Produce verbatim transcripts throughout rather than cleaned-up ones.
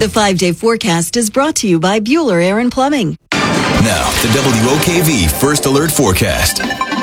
The five-day forecast is brought to you by Bueller Air and Plumbing. Now, the W O K V First Alert Forecast.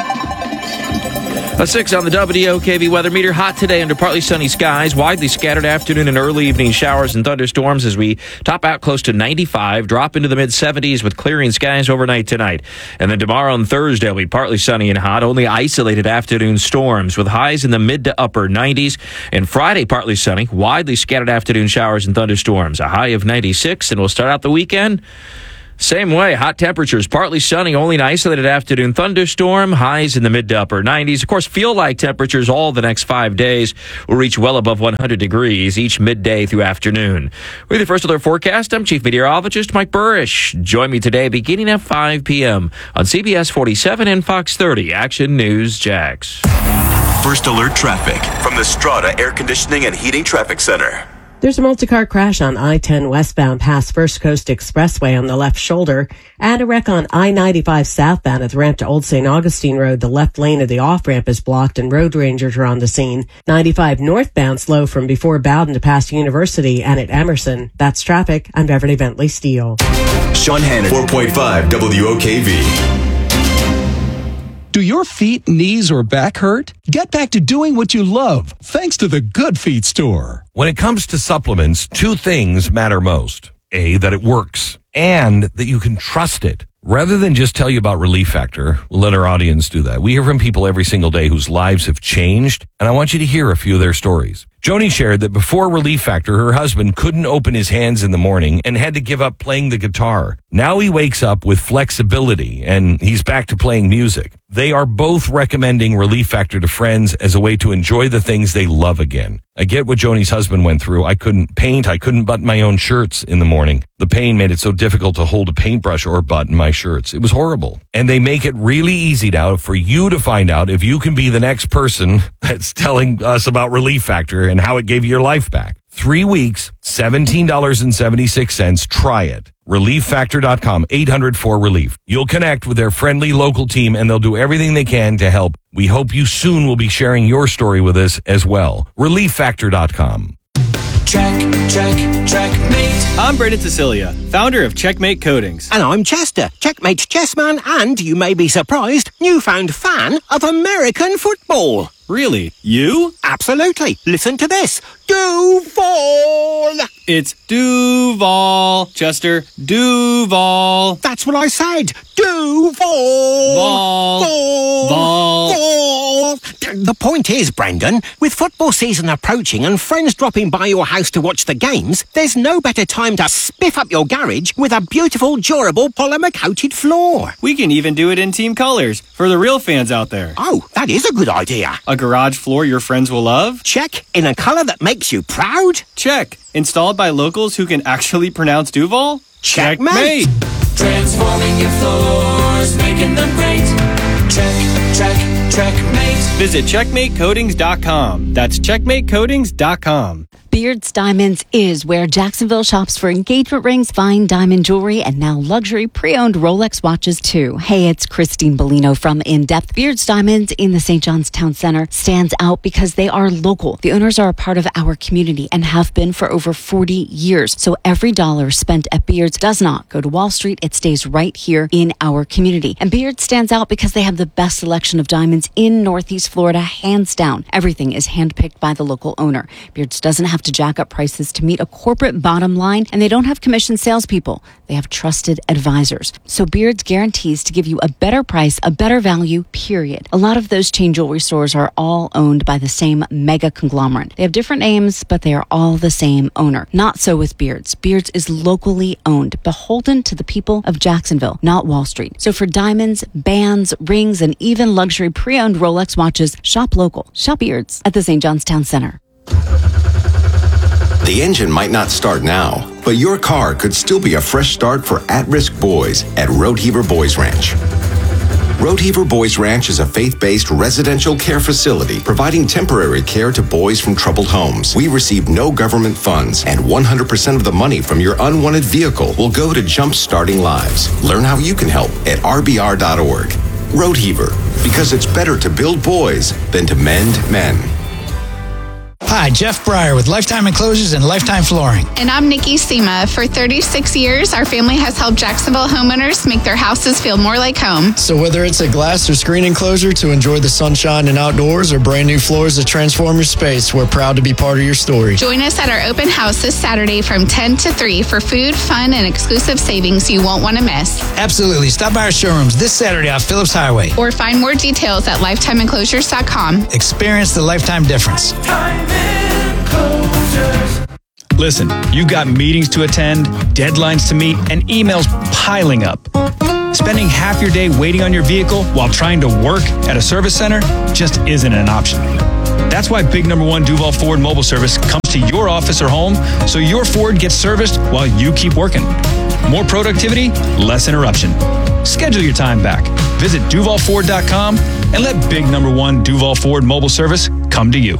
A six on the W O K V weather meter. Hot today under partly sunny skies. Widely scattered afternoon and early evening showers and thunderstorms as we top out close to ninety-five, drop into the mid-seventies with clearing skies overnight tonight. And then tomorrow and Thursday will be partly sunny and hot. Only isolated afternoon storms with highs in the mid to upper nineties. And Friday, partly sunny. Widely scattered afternoon showers and thunderstorms. A high of ninety-six. And we'll start out the weekend same way. Hot temperatures, partly sunny, only an isolated afternoon thunderstorm, highs in the mid to upper nineties. Of course, feel like temperatures all the next five days will reach well above one hundred degrees each midday through afternoon. With the First Alert Forecast, I'm Chief Meteorologist Mike Burrish. Join me today beginning at five p.m. on C B S forty-seven and Fox thirty. Action News Jax. First Alert Traffic from the Strata Air Conditioning and Heating Traffic Center. There's a multi-car crash on I ten westbound past First Coast Expressway on the left shoulder, and a wreck on I ninety-five southbound at the ramp to Old Saint Augustine Road. The left lane of the off-ramp is blocked and road rangers are on the scene. ninety-five northbound slow from before Bowden to past University and at Emerson. That's traffic. I'm Beverly Bentley Steele. Sean Hannity, four point five W O K V. Do your feet, knees, or back hurt? Get back to doing what you love, thanks to the Good Feet store. When it comes to supplements, two things matter most. A, that it works, and that you can trust it. Rather than just tell you about Relief Factor, we'll let our audience do that. We hear from people every single day whose lives have changed, and I want you to hear a few of their stories. Joni shared that before Relief Factor, her husband couldn't open his hands in the morning and had to give up playing the guitar. Now he wakes up with flexibility and he's back to playing music. They are both recommending Relief Factor to friends as a way to enjoy the things they love again. I get what Joni's husband went through. I couldn't paint. I couldn't button my own shirts in the morning. The pain made it so difficult to hold a paintbrush or button my shirts. It was horrible. And they make it really easy now for you to find out if you can be the next person that's telling us about Relief Factor and how it gave you your life back. Three weeks, seventeen dollars and seventy-six cents. Try it. relief factor dot com, eight hundred four relief. You'll connect with their friendly local team and they'll do everything they can to help. We hope you soon will be sharing your story with us as well. relief factor dot com. Check, check, checkmate. I'm Brendan Cecilia, founder of Checkmate Coatings. And I'm Chester, Checkmate's chessman and, you may be surprised, newfound fan of American football. Really? You? Absolutely. Listen to this. Duval! It's Duval, Chester. Duval. That's what I said. Duval! Vol. Vol. Vol. The point is, Brendan, with football season approaching and friends dropping by your house to watch the games, there's no better time to spiff up your garage with a beautiful, durable, polymer-coated floor. We can even do it in team colors for the real fans out there. Oh, that is a good idea. A garage floor your friends will love? Check. In a color that makes you proud? Check. Installed by locals who can actually pronounce Duval? Checkmate. Transforming your floors, making them great. Check, check, checkmate. Visit checkmate coatings dot com. That's checkmate coatings dot com. Beards Diamonds is where Jacksonville shops for engagement rings, fine diamond jewelry, and now luxury pre-owned Rolex watches too. Hey, it's Christine Bellino from In Depth. Beards Diamonds in the Saint John's Town Center stands out because they are local. The owners are a part of our community and have been for over forty years. So every dollar spent at Beards does not go to Wall Street. It stays right here in our community. And Beards stands out because they have the best selection of diamonds in Northeast Florida, hands down. Everything is handpicked by the local owner. Beards doesn't have to jack up prices to meet a corporate bottom line, and they don't have commissioned salespeople. They have trusted advisors. So Beards guarantees to give you a better price, a better value, period. A lot of those chain jewelry stores are all owned by the same mega conglomerate. They have different names, but they are all the same owner. Not so with Beards. Beards is locally owned, beholden to the people of Jacksonville, not Wall Street. So for diamonds, bands, rings, and even luxury pre-owned Rolex watches, shop local. Shop Beards at the Saint John's Town Center. The engine might not start now, but your car could still be a fresh start for at-risk boys at Roadheaver Boys Ranch. Roadheaver Boys Ranch is a faith-based residential care facility providing temporary care to boys from troubled homes. We receive no government funds, and one hundred percent of the money from your unwanted vehicle will go to jump-starting lives. Learn how you can help at R B R dot org. Roadheaver, because it's better to build boys than to mend men. Hi, Jeff Breyer with Lifetime Enclosures and Lifetime Flooring. And I'm Nikki Sema. For thirty-six years, our family has helped Jacksonville homeowners make their houses feel more like home. So whether it's a glass or screen enclosure to enjoy the sunshine and outdoors or brand new floors to transform your space, we're proud to be part of your story. Join us at our open house this Saturday from ten to three for food, fun, and exclusive savings you won't want to miss. Absolutely. Stop by our showrooms this Saturday off Phillips Highway. Or find more details at lifetime enclosures dot com. Experience the Lifetime difference. Listen, you got meetings to attend, deadlines to meet, and emails piling up. Spending half your day waiting on your vehicle while trying to work at a service center just isn't an option. That's why Big Number One Duval Ford Mobile Service comes to your office or home so your Ford gets serviced while you keep working. More productivity, less interruption. Schedule your time back. Visit Duval Ford dot com and let Big Number One Duval Ford Mobile Service come to you.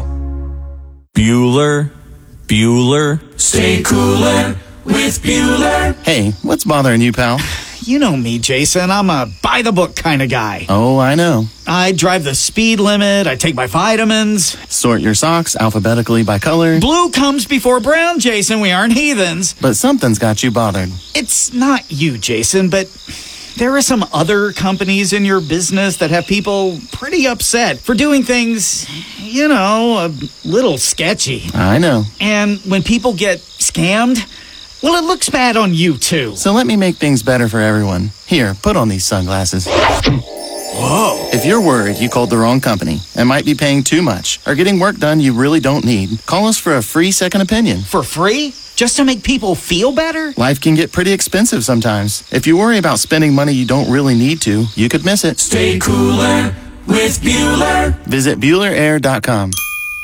Bueller, Bueller, stay cooler with Bueller. Hey, what's bothering you, pal? You know me, Jason. I'm a by-the-book kind of guy. Oh, I know. I drive the speed limit. I take my vitamins. Sort your socks alphabetically by color. Blue comes before brown, Jason. We aren't heathens. But something's got you bothered. It's not you, Jason, but there are some other companies in your business that have people pretty upset for doing things, you know, a little sketchy. I know. And when people get scammed, well, it looks bad on you, too. So let me make things better for everyone. Here, put on these sunglasses. Whoa. If you're worried you called the wrong company and might be paying too much or getting work done you really don't need, call us for a free second opinion. For free? Just to make people feel better? Life can get pretty expensive sometimes. If you worry about spending money you don't really need to, you could miss it. Stay cooler with Bueller. Visit Bueller Air dot com.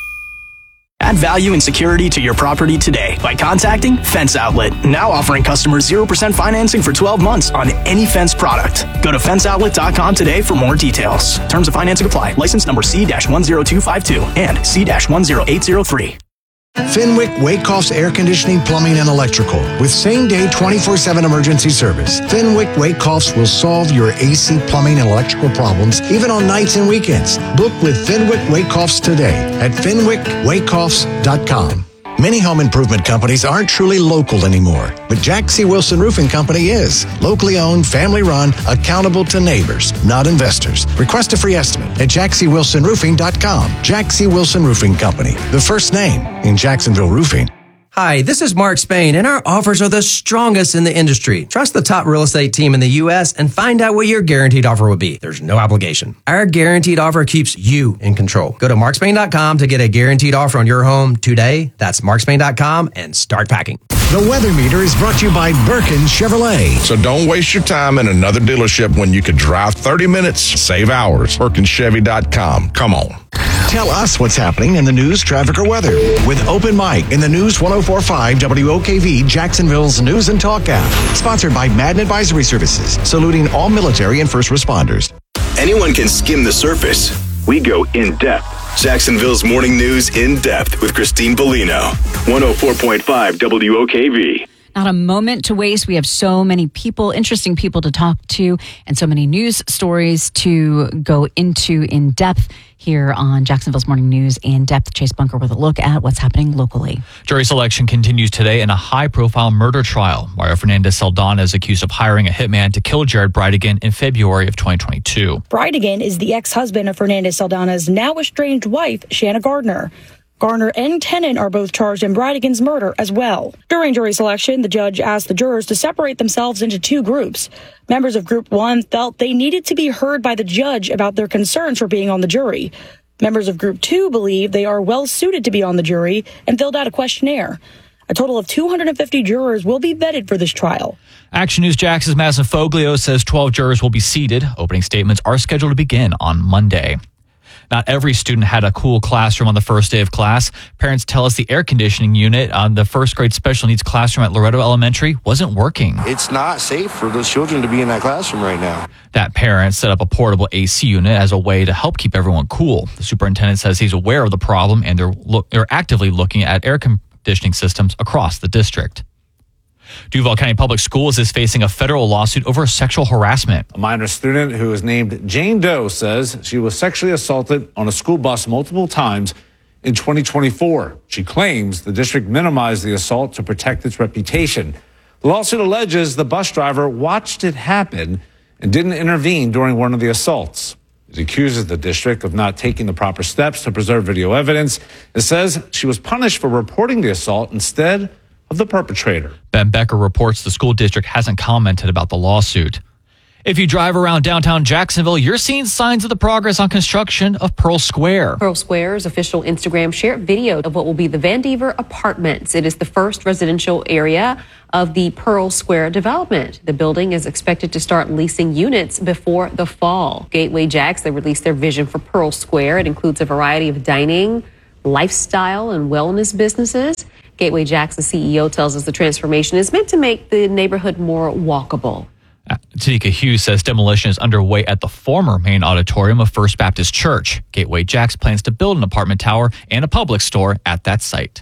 Add value and security to your property today by contacting Fence Outlet. Now offering customers zero percent financing for twelve months on any Fence product. Go to fence outlet dot com today for more details. Terms of financing apply. License number C one zero two five two and C one zero eight zero three. Fenwick Wakehoff's Air Conditioning, Plumbing, and Electrical. With same-day twenty-four seven emergency service, Fenwick Wakehoffs will solve your A C plumbing and electrical problems even on nights and weekends. Book with Fenwick Wakehoffs today at fenwick wakehoffs dot com. Many home improvement companies aren't truly local anymore, but Jack C. Wilson Roofing Company is. Locally owned, family run, accountable to neighbors, not investors. Request a free estimate at jack c wilson roofing dot com. Jack C. Wilson Roofing Company, the first name in Jacksonville roofing. Hi, this is Mark Spain, and our offers are the strongest in the industry. Trust the top real estate team in the U S and find out what your guaranteed offer will be. There's no obligation. Our guaranteed offer keeps you in control. Go to mark spain dot com to get a guaranteed offer on your home today. That's mark spain dot com and start packing. The Weather Meter is brought to you by Birkin Chevrolet. So don't waste your time in another dealership when you could drive thirty minutes, save hours. Birkin Chevy dot com. Come on. Tell us what's happening in the news, traffic, or weather with Open Mic in the News one oh four point five W O K V, Jacksonville's News and Talk app. Sponsored by Madden Advisory Services, saluting all military and first responders. Anyone can skim the surface. We go in depth. Jacksonville's Morning News in depth with Christine Bellino. one oh four point five W O K V. Not a moment to waste. We have so many people, interesting people to talk to, and so many news stories to go into in depth here on Jacksonville's Morning News in depth. Chase Bunker with a look at what's happening locally. Jury selection continues today in a high-profile murder trial. Mario Fernandez Saldana is accused of hiring a hitman to kill Jared Bridegan in February of twenty twenty-two. Bridegan is the ex-husband of Fernandez Saldana's now estranged wife, Shanna Gardner. Garner and Tennant are both charged in Bridegan's murder as well. During jury selection, the judge asked the jurors to separate themselves into two groups. Members of Group one felt they needed to be heard by the judge about their concerns for being on the jury. Members of Group two believe they are well suited to be on the jury and filled out a questionnaire. A total of two hundred fifty jurors will be vetted for this trial. Action News Jax's Madison Foglio says twelve jurors will be seated. Opening statements are scheduled to begin on Monday. Not every student had a cool classroom on the first day of class. Parents tell us the air conditioning unit on the first grade special needs classroom at Loretto Elementary wasn't working. It's not safe for those children to be in that classroom right now. That parent set up a portable A C unit as a way to help keep everyone cool. The superintendent says he's aware of the problem and they're, look, they're actively looking at air conditioning systems across the district. Duval County Public Schools is facing a federal lawsuit over sexual harassment. A minor student who is named Jane Doe says she was sexually assaulted on a school bus multiple times in twenty twenty-four. She claims the district minimized the assault to protect its reputation. The lawsuit alleges the bus driver watched it happen and didn't intervene during one of the assaults. It accuses the district of not taking the proper steps to preserve video evidence. It says she was punished for reporting the assault instead of the perpetrator. Ben Becker reports the school district hasn't commented about the lawsuit. If you drive around downtown Jacksonville, you're seeing signs of the progress on construction of Pearl Square. Pearl Square's official Instagram shared video of what will be the Vandiver Apartments. It is the first residential area of the Pearl Square development. The building is expected to start leasing units before the fall. Gateway Jacks, they released their vision for Pearl Square. It includes a variety of dining, lifestyle, and wellness businesses. Gateway Jacks, the C E O, tells us the transformation is meant to make the neighborhood more walkable. Tanika Hughes says demolition is underway at the former main auditorium of First Baptist Church. Gateway Jacks plans to build an apartment tower and a Publix store at that site.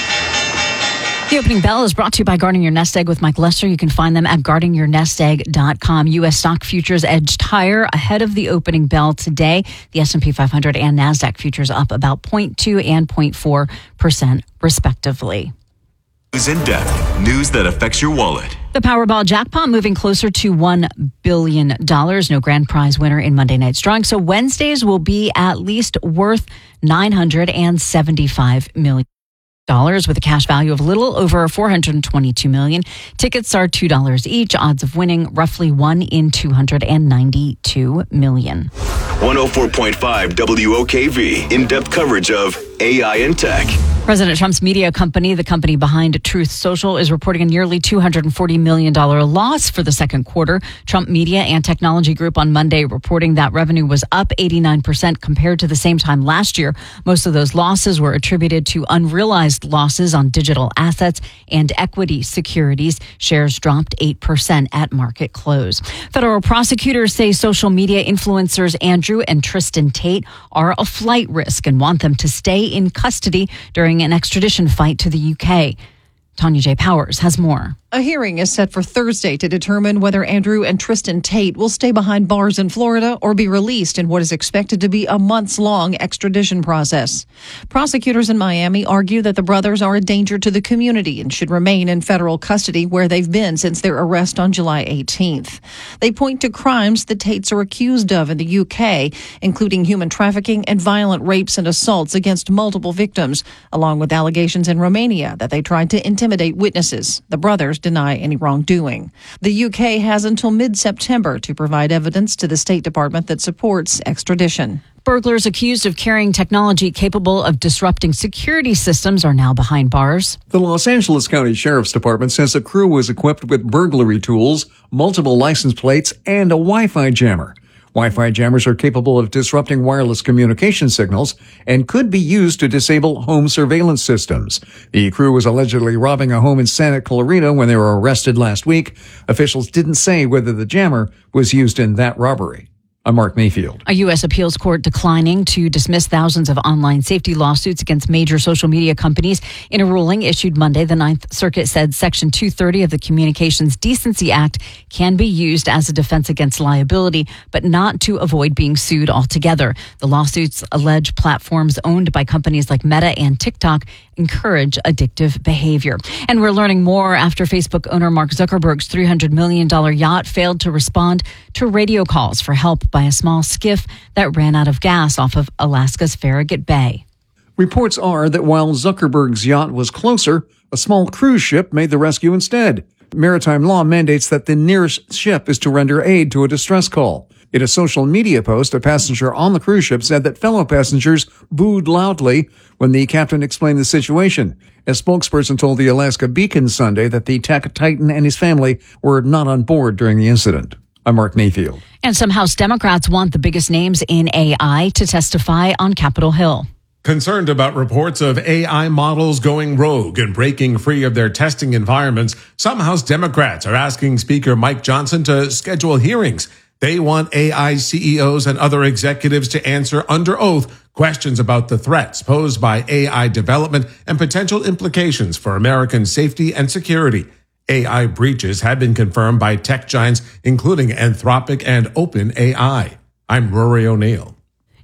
The opening bell is brought to you by Guarding Your Nest Egg with Mike Lester. You can find them at guarding your nest egg dot com. U S stock futures edged higher ahead of the opening bell today. The S and P five hundred and NASDAQ futures up about zero point two and zero point four percent respectively. News in depth. News that affects your wallet. The Powerball jackpot moving closer to one billion dollars. No grand prize winner in Monday night's drawing. So Wednesdays will be at least worth nine hundred seventy-five million dollars with a cash value of a little over four hundred twenty-two million dollars. Tickets are two dollars each. Odds of winning roughly one in two hundred ninety-two million. one oh four point five W O K V. In-depth coverage of A I and tech. President Trump's media company, the company behind Truth Social, is reporting a nearly two hundred forty million dollars loss for the second quarter. Trump Media and Technology Group on Monday reporting that revenue was up eighty-nine percent compared to the same time last year. Most of those losses were attributed to unrealized losses on digital assets and equity securities. Shares dropped eight percent at market close. Federal prosecutors say social media influencers Andrew and Tristan Tate are a flight risk and want them to stay in custody during an extradition fight to the U K. Tanya J. Powers has more. A hearing is set for Thursday to determine whether Andrew and Tristan Tate will stay behind bars in Florida or be released in what is expected to be a months-long extradition process. Prosecutors in Miami argue that the brothers are a danger to the community and should remain in federal custody where they've been since their arrest on July eighteenth. They point to crimes the Tates are accused of in the U K, including human trafficking and violent rapes and assaults against multiple victims, along with allegations in Romania that they tried to intimidate witnesses. The brothers deny any wrongdoing. The U K has until mid-September to provide evidence to the State Department that supports extradition. Burglars accused of carrying technology capable of disrupting security systems are now behind bars. The Los Angeles County Sheriff's Department says a crew was equipped with burglary tools, multiple license plates, and a Wi-Fi jammer. Wi-Fi jammers are capable of disrupting wireless communication signals and could be used to disable home surveillance systems. The crew was allegedly robbing a home in Santa Clarita when they were arrested last week. Officials didn't say whether the jammer was used in that robbery. I'm Mark Mayfield. A U S appeals court declining to dismiss thousands of online safety lawsuits against major social media companies. In a ruling issued Monday, the Ninth Circuit said Section two thirty of the Communications Decency Act can be used as a defense against liability, but not to avoid being sued altogether. The lawsuits allege platforms owned by companies like Meta and TikTok encourage addictive behavior. And we're learning more after Facebook owner Mark Zuckerberg's three hundred million dollars yacht failed to respond to radio calls for help by a small skiff that ran out of gas off of Alaska's Farragut Bay. Reports are that while Zuckerberg's yacht was closer, a small cruise ship made the rescue instead. Maritime law mandates that the nearest ship is to render aid to a distress call. In a social media post, a passenger on the cruise ship said that fellow passengers booed loudly when the captain explained the situation. A spokesperson told the Alaska Beacon Sunday that the tech titan and his family were not on board during the incident. I'm Mark Mayfield. And some House Democrats want the biggest names in A I to testify on Capitol Hill. Concerned about reports of A I models going rogue and breaking free of their testing environments, some House Democrats are asking Speaker Mike Johnson to schedule hearings. They want A I C E Os and other executives to answer under oath questions about the threats posed by A I development and potential implications for American safety and security. A I breaches have been confirmed by tech giants, including Anthropic and OpenAI. I'm Rory O'Neill.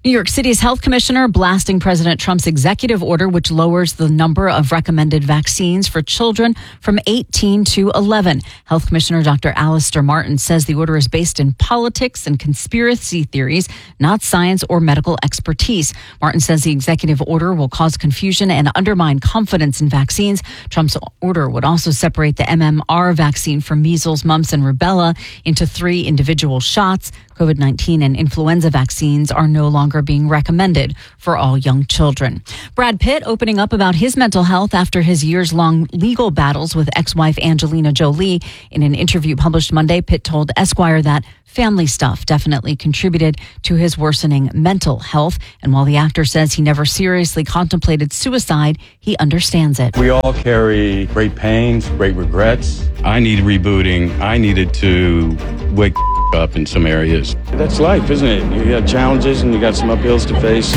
New York City's health commissioner blasting President Trump's executive order, which lowers the number of recommended vaccines for children from eighteen to eleven. Health Commissioner Doctor Alistair Martin says the order is based in politics and conspiracy theories, not science or medical expertise. Martin says the executive order will cause confusion and undermine confidence in vaccines. Trump's order would also separate the M M R vaccine from measles, mumps, and rubella into three individual shots. COVID nineteen and influenza vaccines are no longer being recommended for all young children. Brad Pitt opening up about his mental health after his years-long legal battles with ex-wife Angelina Jolie. In an interview published Monday, Pitt told Esquire that family stuff definitely contributed to his worsening mental health. And while the actor says he never seriously contemplated suicide, he understands it. We all carry great pains, great regrets. I need rebooting. I needed to wake up in some areas. That's life, isn't it? You got challenges and you got some uphills to face.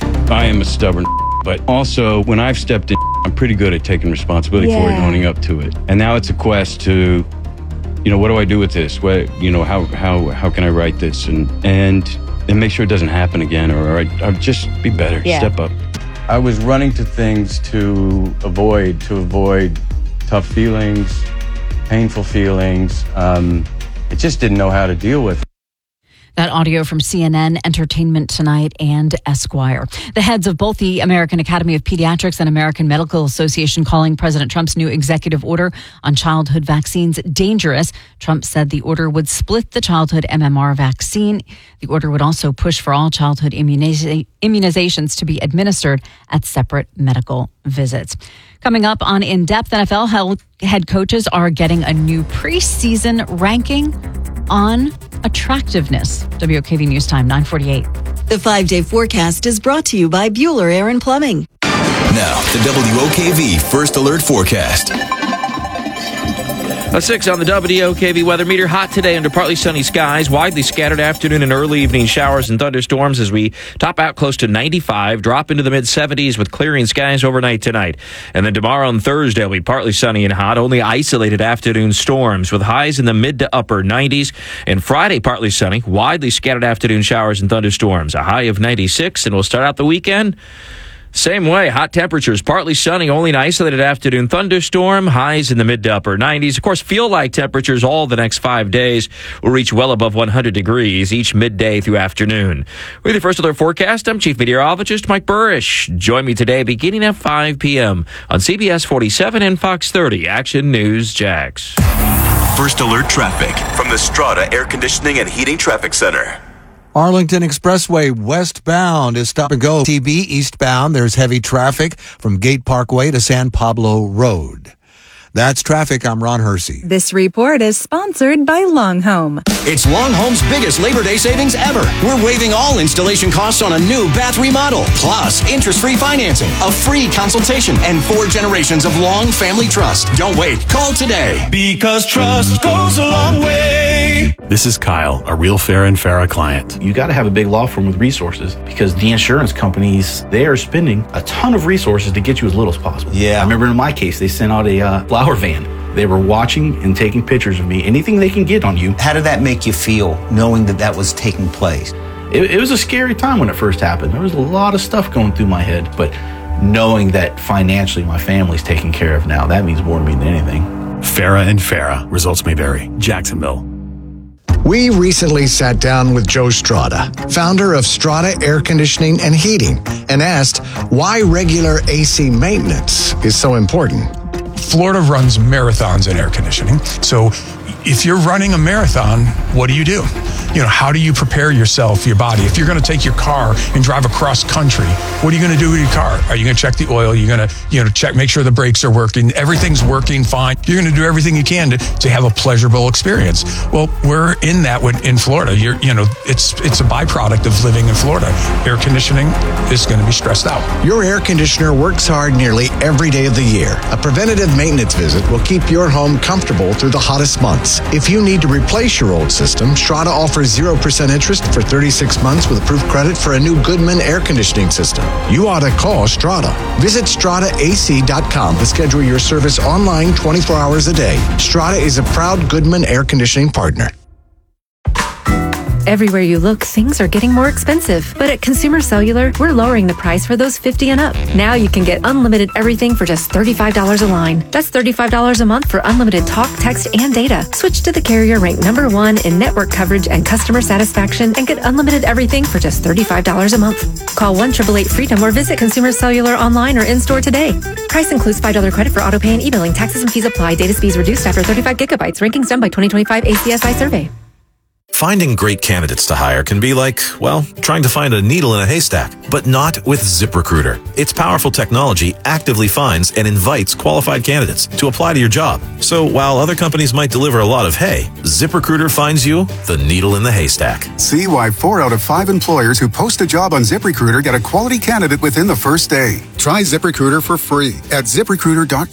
I am a stubborn, but also when I've stepped in, I'm pretty good at taking responsibility Yeah. for it and owning up to it. And now it's a quest to, you know, what do I do with this? What, you know, how how how can I write this and and and make sure it doesn't happen again, or, or, I, or just be better, Yeah. step up. I was running to things to avoid to avoid tough feelings, painful feelings. Um, I just didn't know how to deal with it. That audio from C N N, Entertainment Tonight, and Esquire. The heads of both the American Academy of Pediatrics and American Medical Association calling President Trump's new executive order on childhood vaccines dangerous. Trump said the order would split the childhood M M R vaccine. The order would also push for all childhood immuniza- immunizations to be administered at separate medical visits. Coming up on In Depth, N F L head coaches are getting a new preseason ranking on attractiveness. W O K V News Time, nine forty-eight. The five-day forecast is brought to you by Bueller Air and Plumbing. Now, the W O K V First Alert Forecast. A six on the W O K V weather meter. Hot today under partly sunny skies. Widely scattered afternoon and early evening showers and thunderstorms as we top out close to ninety-five, drop into the mid seventies with clearing skies overnight tonight. And then tomorrow and Thursday will be partly sunny and hot. Only isolated afternoon storms with highs in the mid to upper nineties. And Friday, partly sunny. Widely scattered afternoon showers and thunderstorms. A high of ninety-six. And we'll start out the weekend same way. Hot temperatures, partly sunny, only an isolated afternoon thunderstorm, highs in the mid to upper nineties. Of course, feel like temperatures all the next five days will reach well above one hundred degrees each midday through afternoon. With your First Alert forecast, I'm Chief Meteorologist Mike Burrish. Join me today beginning at five p.m. on C B S forty-seven and Fox thirty Action News Jax. First Alert traffic from the Strata Air Conditioning and Heating Traffic Center. Arlington Expressway westbound is stop and go. T B eastbound, there's heavy traffic from Gate Parkway to San Pablo Road. That's traffic. I'm Ron Hersey. This report is sponsored by Long Home. It's Long Home's biggest Labor Day savings ever. We're waiving all installation costs on a new bath remodel, plus interest-free financing, a free consultation, and four generations of long family trust. Don't wait. Call today. Because trust goes a long way. This is Kyle, a real Farah and Farah client. You got to have a big law firm with resources because the insurance companies, they are spending a ton of resources to get you as little as possible. Yeah. I remember in my case, they sent out a uh, flower van. They were watching and taking pictures of me, anything they can get on you. How did that make you feel, knowing that that was taking place? It, it was a scary time when it first happened. There was a lot of stuff going through my head, but knowing that financially my family's taken care of now, that means more to me than anything. Farah and Farah. Results may vary. Jacksonville. We recently sat down with Joe Strada, founder of Strada Air Conditioning and Heating, and asked why regular A C maintenance is so important. Florida runs marathons in air conditioning. So if you're running a marathon, what do you do? You know, how do you prepare yourself, your body? If you're going to take your car and drive across country, what are you going to do with your car? Are you going to check the oil? You're going to, you know, check, make sure the brakes are working. Everything's working fine. You're going to do everything you can to, to have a pleasurable experience. Well, we're in that with, in Florida. You're, you know, it's it's a byproduct of living in Florida. Air conditioning is going to be stressed out. Your air conditioner works hard nearly every day of the year. A preventative maintenance visit will keep your home comfortable through the hottest months. If you need to replace your old system, Strada offers zero percent interest for thirty-six months with approved credit for a new Goodman air conditioning system. You ought to call Strada. Visit strada a c dot com to schedule your service online twenty-four hours a day. Strada is a proud Goodman air conditioning partner. Everywhere you look, things are getting more expensive. But at Consumer Cellular, we're lowering the price for those fifty and up. Now you can get unlimited everything for just thirty-five dollars a line. That's thirty-five dollars a month for unlimited talk, text, and data. Switch to the carrier ranked number one in network coverage and customer satisfaction and get unlimited everything for just thirty-five dollars a month. Call one eight eight eight freedom or visit Consumer Cellular online or in-store today. Price includes five dollars credit for auto pay and e-billing. Taxes and fees apply. Data speeds reduced after thirty-five gigabytes. Rankings done by twenty twenty-five A C S I survey. Finding great candidates to hire can be like, well, trying to find a needle in a haystack, but not with ZipRecruiter. Its powerful technology actively finds and invites qualified candidates to apply to your job. So while other companies might deliver a lot of hay, ZipRecruiter finds you the needle in the haystack. See why four out of five employers who post a job on ZipRecruiter get a quality candidate within the first day. Try ZipRecruiter for free at zip recruiter dot